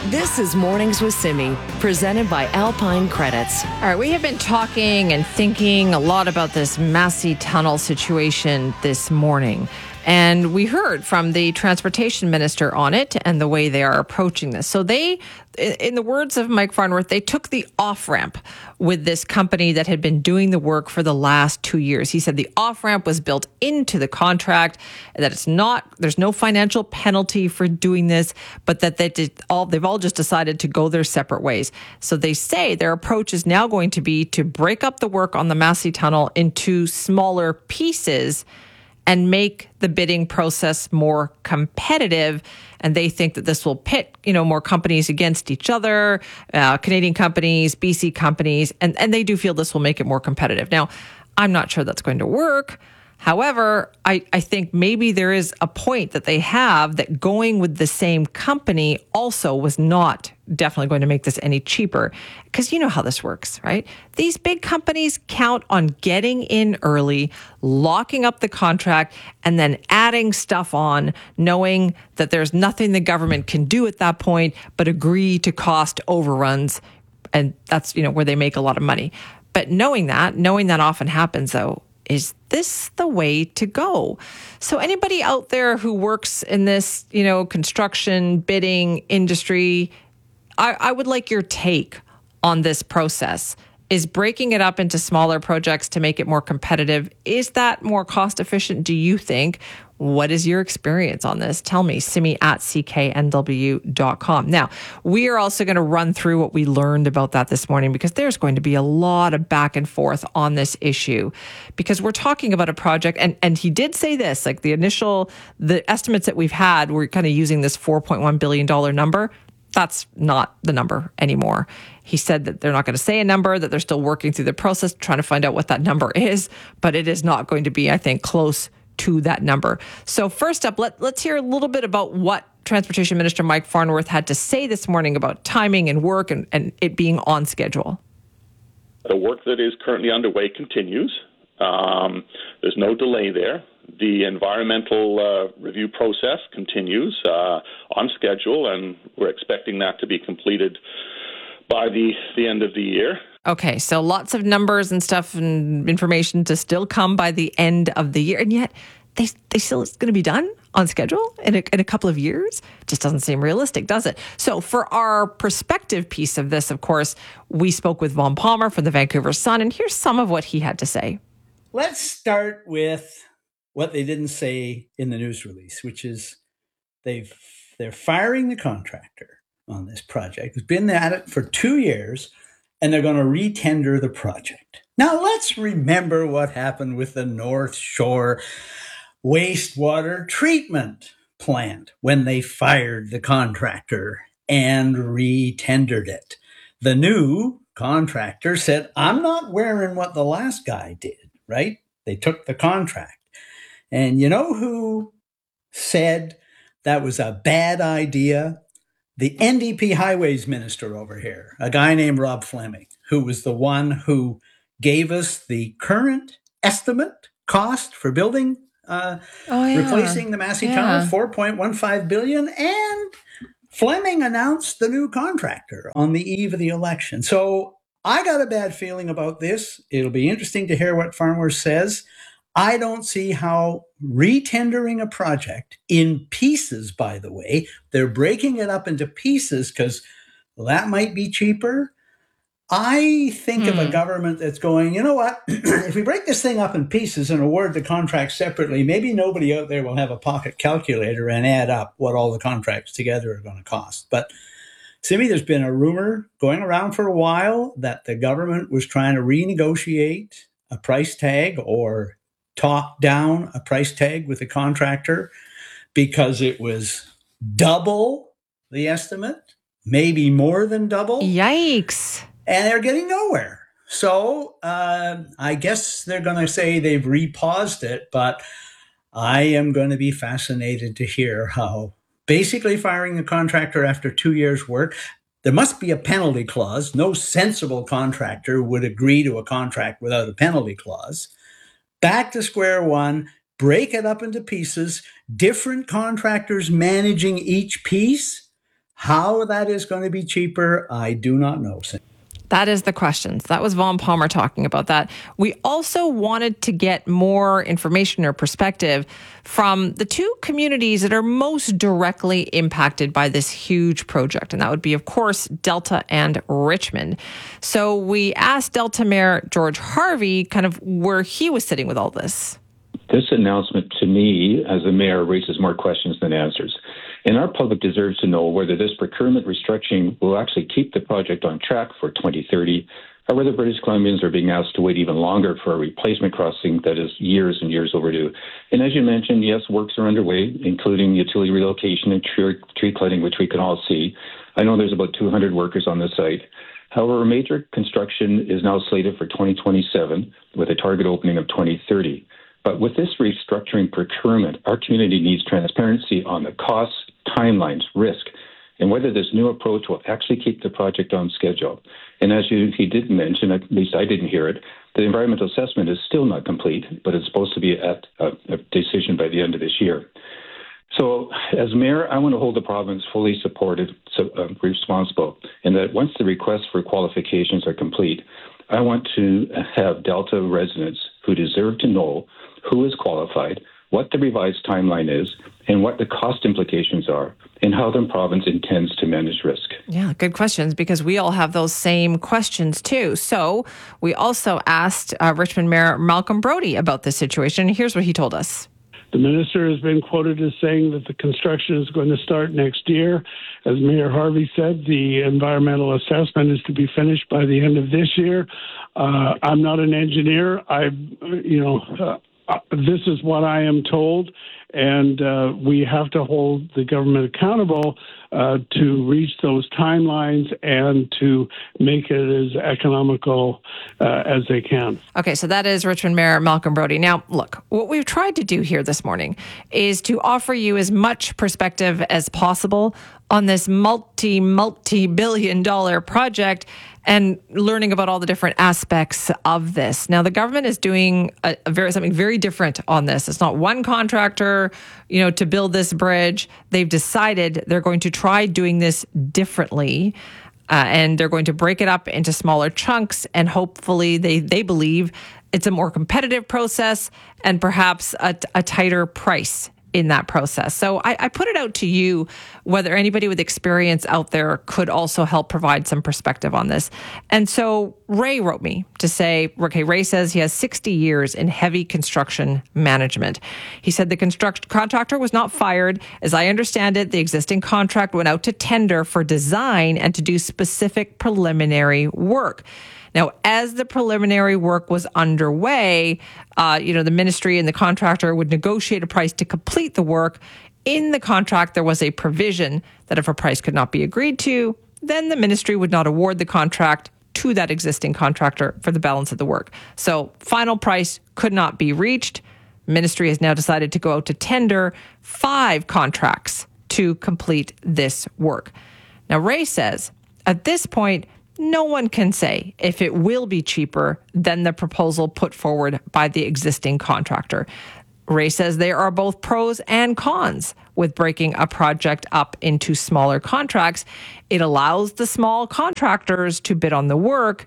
This is Mornings with Simi, presented by Alpine Credits. All right, we have been talking and thinking a lot about this Massey Tunnel situation this morning. And we heard from the transportation minister on it and the way they are approaching this. So they, in the words of Mike Farnworth, they took the off-ramp with this company that had been doing the work for the last 2 years. He said the off-ramp was built into the contract, that there's no financial penalty for doing this, but that they've all just decided to go their separate ways. So they say their approach is now going to be to break up the work on the Massey Tunnel into smaller pieces and make the bidding process more competitive. And they think that this will pit, more companies against each other, Canadian companies, BC companies, and they do feel this will make it more competitive. Now, I'm not sure that's going to work. However, I think maybe there is a point that they have that going with the same company also was not definitely going to make this any cheaper. Because you know how this works, right? These big companies count on getting in early, locking up the contract, and then adding stuff on, knowing that there's nothing the government can do at that point but agree to cost overruns. And that's, where they make a lot of money. But knowing that often happens, though, is this the way to go? So anybody out there who works in this, construction, bidding industry, I would like your take on this process. Is breaking it up into smaller projects to make it more competitive, is that more cost efficient, do you think? What is your experience on this? Tell me, simi@cknw.com. Now, we are also going to run through what we learned about that this morning, because there's going to be a lot of back and forth on this issue, because we're talking about a project. And he did say this, like the estimates that we've had, we're kind of using this $4.1 billion number. That's not the number anymore. He said that they're not going to say a number, that they're still working through the process, trying to find out what that number is, but it is not going to be, I think, close to that number. So first up, let's hear a little bit about what Transportation Minister Mike Farnworth had to say this morning about timing and work and it being on schedule. The work that is currently underway continues. There's no delay there. The environmental review process continues on schedule, and we're expecting that to be completed by the end of the year. Okay, so lots of numbers and stuff and information to still come by the end of the year, and yet they still it's going to be done on schedule in a couple of years? Just doesn't seem realistic, does it? So for our perspective piece of this, of course, we spoke with Vaughn Palmer from the Vancouver Sun, and here's some of what he had to say. Let's start with what they didn't say in the news release, which is they're firing the contractor on this project. It's been at it for 2 years, and they're going to retender the project. Now, let's remember what happened with the North Shore wastewater treatment plant when they fired the contractor and retendered it. The new contractor said, I'm not wearing what the last guy did, right? They took the contract. And you know who said that was a bad idea? The NDP highways minister over here, a guy named Rob Fleming, who was the one who gave us the current estimate cost for building, replacing the Massey Tunnel, $4.15 billion. And Fleming announced the new contractor on the eve of the election. So I got a bad feeling about this. It'll be interesting to hear what Farnworth says. I don't see how retendering a project in pieces, by the way, they're breaking it up into pieces because that might be cheaper. I think of a government that's going, you know what, if we break this thing up in pieces and award the contract separately, maybe nobody out there will have a pocket calculator and add up what all the contracts together are going to cost. But Simi, there's been a rumor going around for a while that the government was trying to renegotiate a price tag or talk down a price tag with the contractor because it was double the estimate, maybe more than double. Yikes. And they're getting nowhere. So I guess they're going to say they've repaused it, but I am going to be fascinated to hear how basically firing the contractor after 2 years' work, there must be a penalty clause. No sensible contractor would agree to a contract without a penalty clause. Back to square one, break it up into pieces, different contractors managing each piece. How that is going to be cheaper, I do not know. That is the questions. That was Vaughn Palmer talking about that. We also wanted to get more information or perspective from the two communities that are most directly impacted by this huge project. And that would be, of course, Delta and Richmond. So we asked Delta Mayor George Harvey kind of where he was sitting with all this. This announcement to me as a mayor raises more questions than answers. And our public deserves to know whether this procurement restructuring will actually keep the project on track for 2030, or whether British Columbians are being asked to wait even longer for a replacement crossing that is years and years overdue. And as you mentioned, yes, works are underway, including utility relocation and tree cutting, which we can all see. I know there's about 200 workers on the site. However, major construction is now slated for 2027 with a target opening of 2030. But with this restructuring procurement, our community needs transparency on the costs, timelines, risk, and whether this new approach will actually keep the project on schedule. And as he did mention, at least I didn't hear it, the environmental assessment is still not complete, but it's supposed to be at a decision by the end of this year. So as mayor, I want to hold the province fully supported, responsible, and that once the requests for qualifications are complete, I want to have Delta residents who deserve to know who is qualified, what the revised timeline is, and what the cost implications are, and how the province intends to manage risk. Yeah, good questions, because we all have those same questions too. So we also asked Richmond Mayor Malcolm Brodie about this situation. Here's what he told us. The minister has been quoted as saying that the construction is going to start next year. As Mayor Harvey said, the environmental assessment is to be finished by the end of this year. I'm not an engineer. This is what I am told, and we have to hold the government accountable to reach those timelines and to make it as economical as they can. Okay, so that is Richmond Mayor Malcolm Brodie. Now, look, what we've tried to do here this morning is to offer you as much perspective as possible on this multi-billion-dollar project and learning about all the different aspects of this. Now, the government is doing something very different on this. It's not one contractor, to build this bridge. They've decided they're going to try doing this differently, and they're going to break it up into smaller chunks, and hopefully they believe it's a more competitive process and perhaps a tighter price in that process. So I put it out to you whether anybody with experience out there could also help provide some perspective on this. And so Ray wrote me to say, okay, Ray says he has 60 years in heavy construction management. He said the contractor was not fired. As I understand it, the existing contract went out to tender for design and to do specific preliminary work. Now, as the preliminary work was underway, the ministry and the contractor would negotiate a price to complete the work. In the contract, there was a provision that if a price could not be agreed to, then the ministry would not award the contract to that existing contractor for the balance of the work. So, final price could not be reached. Ministry has now decided to go out to tender 5 contracts to complete this work. Now, Ray says, at this point, no one can say if it will be cheaper than the proposal put forward by the existing contractor. Ray says there are both pros and cons with breaking a project up into smaller contracts. It allows the small contractors to bid on the work.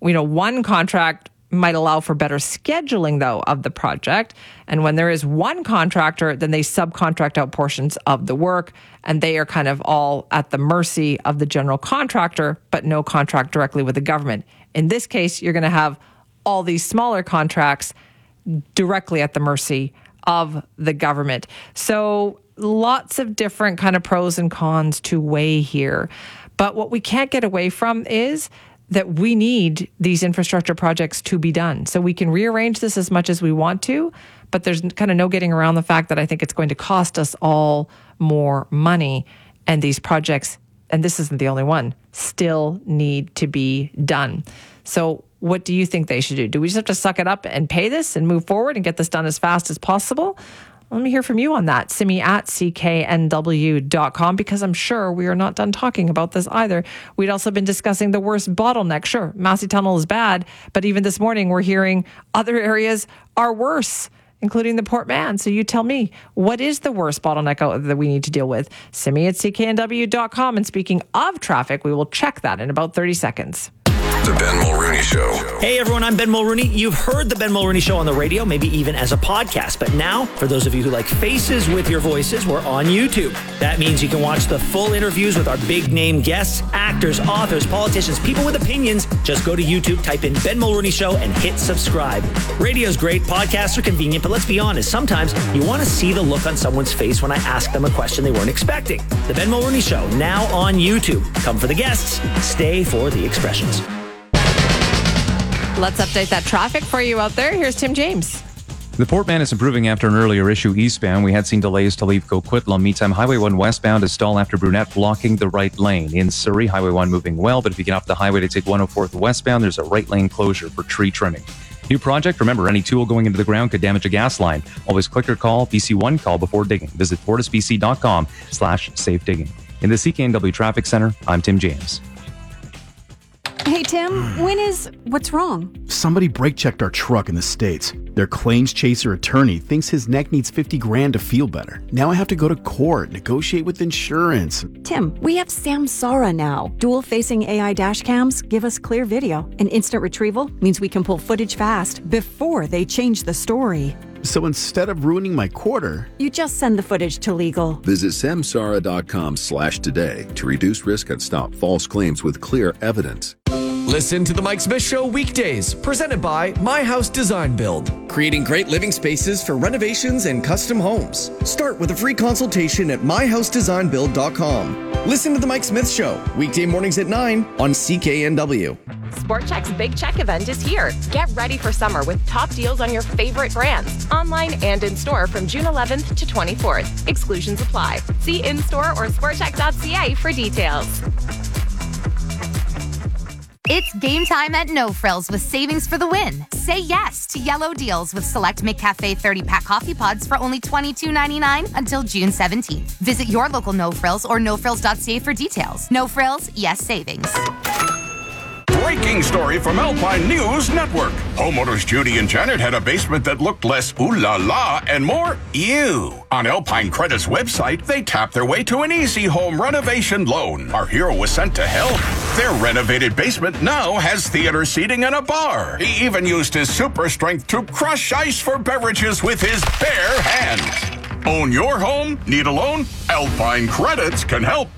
One contract might allow for better scheduling, though, of the project. And when there is one contractor, then they subcontract out portions of the work, and they are kind of all at the mercy of the general contractor, but no contract directly with the government. In this case, you're going to have all these smaller contracts directly at the mercy of the government. So lots of different kind of pros and cons to weigh here. But what we can't get away from is that we need these infrastructure projects to be done. So we can rearrange this as much as we want to, but there's kind of no getting around the fact that I think it's going to cost us all more money. And these projects, and this isn't the only one, still need to be done. So what do you think they should do? Do we just have to suck it up and pay this and move forward and get this done as fast as possible? Let me hear from you on that. Simi at cknw.com, because I'm sure we are not done talking about this either. We'd also been discussing the worst bottleneck. Sure, Massey Tunnel is bad, but even this morning we're hearing other areas are worse. including the Port Mann. So you tell me, what is the worst bottleneck that we need to deal with? Simi at cknw.com. And speaking of traffic, we will check that in about 30 seconds. The Ben Mulrooney Show. Hey everyone, I'm Ben Mulrooney. You've heard the Ben Mulrooney Show on the radio, maybe even as a podcast. But now, for those of you who like faces with your voices, we're on YouTube. That means you can watch the full interviews with our big name guests, actors, authors, politicians, people with opinions. Just go to YouTube, type in Ben Mulrooney Show, and hit subscribe. Radio's great, podcasts are convenient, but let's be honest, sometimes you want to see the look on someone's face when I ask them a question they weren't expecting. The Ben Mulrooney Show, now on YouTube. Come for the guests, stay for the expressions. Let's update that traffic for you out there. Here's Tim James. The Port Mann is improving after an earlier issue eastbound. We had seen delays to leave Coquitlam. Meantime, Highway 1 westbound is stalled after Brunette blocking the right lane. In Surrey, Highway 1 moving well, but if you get off the highway to take 104th westbound, there's a right lane closure for tree trimming. New project, remember, any tool going into the ground could damage a gas line. Always click or call BC1 call before digging. Visit fortisbc.com/safe digging. In the CKNW Traffic Center, I'm Tim James. Hey, Tim, what's wrong? Somebody brake-checked our truck in the States. Their claims chaser attorney thinks his neck needs $50,000 to feel better. Now I have to go to court, negotiate with insurance. Tim, we have Samsara now. Dual-facing AI dash cams give us clear video, and instant retrieval means we can pull footage fast before they change the story. So instead of ruining my quarter, you just send the footage to legal. Visit samsara.com/today to reduce risk and stop false claims with clear evidence. Listen to The Mike Smith Show weekdays, presented by My House Design Build. Creating great living spaces for renovations and custom homes. Start with a free consultation at myhousedesignbuild.com. Listen to The Mike Smith Show, weekday mornings at 9 on CKNW. Sport Chek's Big Check event is here. Get ready for summer with top deals on your favorite brands, online and in-store from June 11th to 24th. Exclusions apply. See in-store or sportchek.ca for details. It's game time at No Frills with savings for the win. Say yes to yellow deals with select McCafe 30-pack coffee pods for only $22.99 until June 17th. Visit your local No Frills or nofrills.ca for details. No Frills, yes savings. Breaking story from Alpine News Network. Homeowners Judy and Janet had a basement that looked less ooh la la and more ew. On Alpine Credit's website, they tapped their way to an easy home renovation loan. Our hero was sent to hell. Their renovated basement now has theater seating and a bar. He even used his super strength to crush ice for beverages with his bare hands. Own your home? Need a loan? Alpine Credits can help.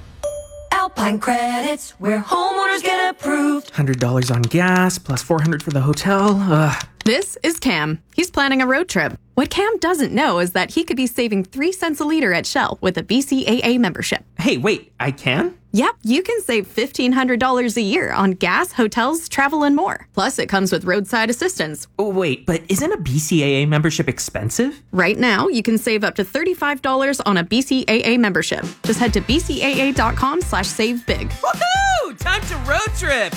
Alpine Credits, where homeowners get approved. $100 on gas, plus $400 for the hotel. This is Cam. He's planning a road trip. What Cam doesn't know is that he could be saving 3 cents a liter at Shell with a BCAA membership. Hey, wait, I can? Yep, you can save $1,500 a year on gas, hotels, travel, and more. Plus, it comes with roadside assistance. Oh, wait, but isn't a BCAA membership expensive? Right now, you can save up to $35 on a BCAA membership. Just head to bcaa.com/savebig. Woohoo! Time to road trip!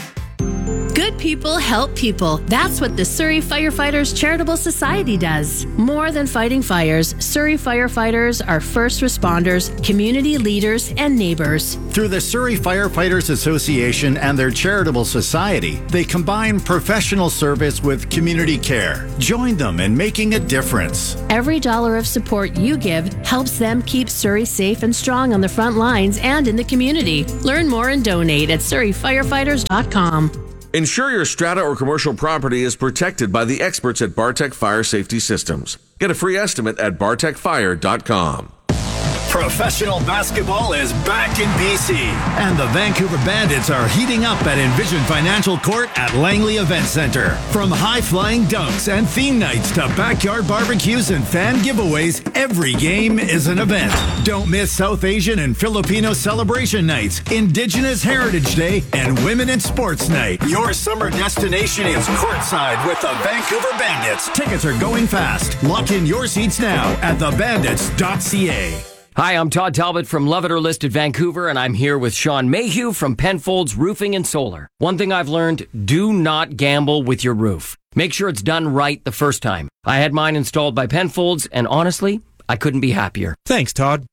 Good people help people. That's what the Surrey Firefighters Charitable Society does. More than fighting fires, Surrey firefighters are first responders, community leaders, and neighbors. Through the Surrey Firefighters Association and their charitable society, they combine professional service with community care. Join them in making a difference. Every dollar of support you give helps them keep Surrey safe and strong on the front lines and in the community. Learn more and donate at surreyfirefighters.com. Ensure your strata or commercial property is protected by the experts at Bartech Fire Safety Systems. Get a free estimate at bartechfire.com. Professional basketball is back in BC, and the Vancouver Bandits are heating up at Envision Financial Court at Langley Event Center. From high-flying dunks and theme nights to backyard barbecues and fan giveaways, every game is an event. Don't miss South Asian and Filipino celebration nights, Indigenous Heritage Day, and Women in Sports Night. Your summer destination is courtside with the Vancouver Bandits. Tickets are going fast. Lock in your seats now at thebandits.ca. Hi, I'm Todd Talbot from Love It or List It Vancouver, and I'm here with Sean Mayhew from Penfolds Roofing and Solar. One thing I've learned, do not gamble with your roof. Make sure it's done right the first time. I had mine installed by Penfolds, and honestly, I couldn't be happier. Thanks, Todd.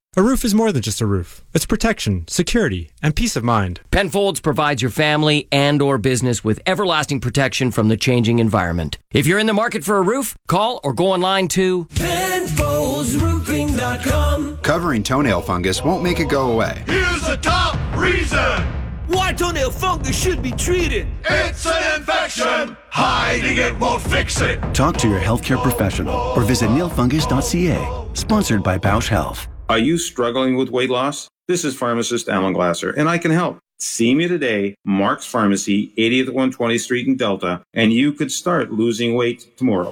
A roof is more than just a roof. It's protection, security, and peace of mind. Penfolds provides your family and or business with everlasting protection from the changing environment. If you're in the market for a roof, call or go online to PenfoldsRoofing.com. Covering toenail fungus won't make it go away. Here's the top reason why toenail fungus should be treated. It's an infection. Hiding it won't fix it. Talk to your healthcare professional or visit nailfungus.ca. Sponsored by Bausch Health. Are you struggling with weight loss? This is pharmacist Alan Glasser, and I can help. See me today, Mark's Pharmacy, 80th 120th Street in Delta, and you could start losing weight tomorrow.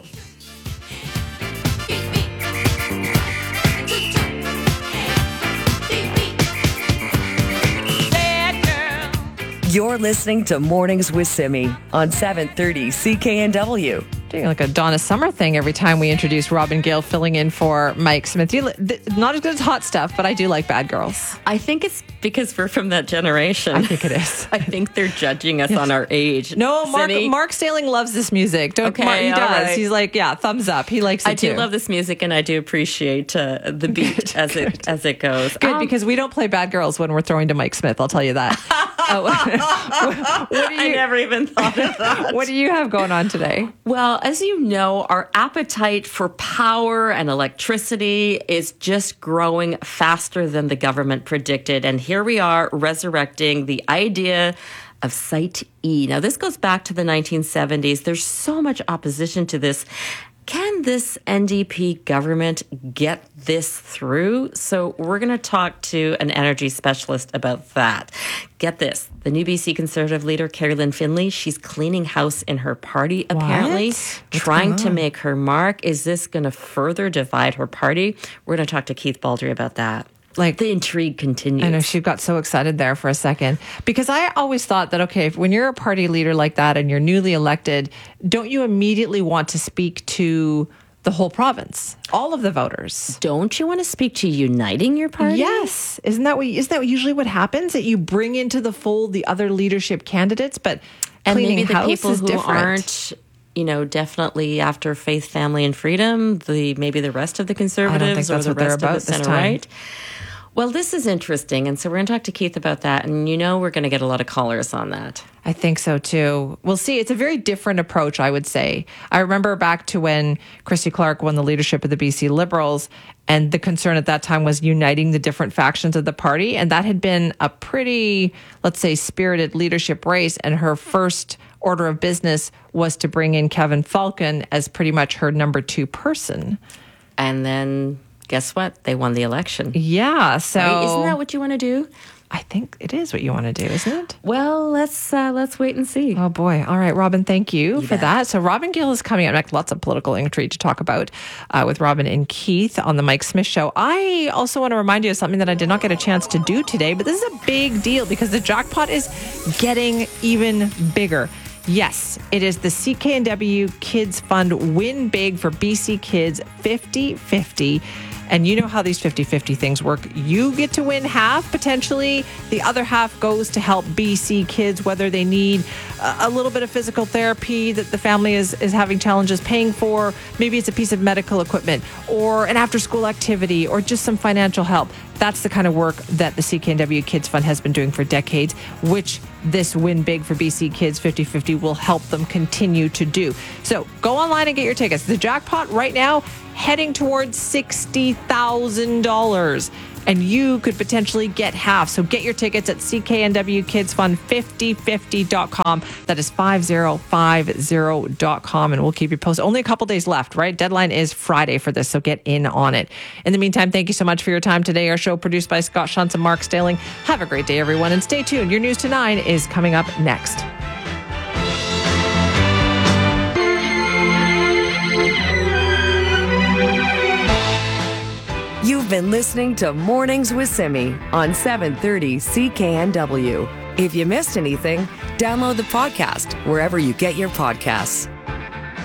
You're listening to Mornings with Simi on 730 CKNW. Doing like a Donna Summer thing every time we introduce Robin Gale filling in for Mike Smith. Not as good as Hot Stuff, but I do like Bad Girls. I think it's because we're from that generation. I think it is. I think they're judging us on our age. No, Mark Staling loves this music. He does. Right. He's like, yeah, thumbs up. He likes it too. I do love this music, and I do appreciate the beat as it goes. Good, because we don't play Bad Girls when we're throwing to Mike Smith. I'll tell you that. I never even thought of that. What do you have going on today? Well, as you know, our appetite for power and electricity is just growing faster than the government predicted. And here we are resurrecting the idea of Site E. Now, this goes back to the 1970s. There's so much opposition to this. Can this NDP government get this through? So we're going to talk to an energy specialist about that. Get this. The new BC Conservative leader, Carrie-Lynne Finlay, she's cleaning house in her party, apparently, trying to make her mark. Is this going to further divide her party? We're going to talk to Keith Baldry about that. Like, the intrigue continues. I know, she got so excited there for a second. Because I always thought that, okay, when you're a party leader like that and you're newly elected, don't you immediately want to speak to the whole province, all of the voters? Don't you want to speak to uniting your party? Yes. Isn't that usually what happens? That you bring into the fold the other leadership candidates, but cleaning maybe the house people is who different. Aren't, definitely after Faith, Family and Freedom, maybe the rest of the Conservatives, I don't think that's or the what they're rest about of the this center time. right. Well, this is interesting, and so we're going to talk to Keith about that, and we're going to get a lot of callers on that. I think so, too. We'll see. It's a very different approach, I would say. I remember back to when Christy Clark won the leadership of the BC Liberals, and the concern at that time was uniting the different factions of the party, and that had been a pretty, let's say, spirited leadership race, and her first order of business was to bring in Kevin Falcon as pretty much her number 2 person. And then, guess what? They won the election. Yeah, so... Right? Isn't that what you want to do? I think it is what you want to do, isn't it? Well, let's wait and see. Oh, boy. All right, Robin, thank you for that. So Robin Gill is coming up next. Lots of political intrigue to talk about with Robin and Keith on the Mike Smith Show. I also want to remind you of something that I did not get a chance to do today, but this is a big deal because the jackpot is getting even bigger. Yes, it is the CKNW Kids Fund Win Big for BC Kids 50-50. And you know how these 50-50 things work. You get to win half, potentially. The other half goes to help BC kids, whether they need a little bit of physical therapy that the family is having challenges paying for. Maybe it's a piece of medical equipment or an after-school activity or just some financial help. That's the kind of work that the CKNW Kids Fund has been doing for decades, which this Win Big for BC Kids 50-50 will help them continue to do. So go online and get your tickets. The jackpot right now heading towards $60,000. And you could potentially get half. So get your tickets at CKNWKidsFund5050.com. That is 5050.com. And we'll keep you posted. Only a couple days left, right? Deadline is Friday for this, so get in on it. In the meantime, thank you so much for your time today. Our show produced by Scott Shantz and Mark Staling. Have a great day, everyone. And stay tuned. Your News to 9 is coming up next. You've been listening to Mornings with Simi on 730 CKNW. If you missed anything, download the podcast wherever you get your podcasts.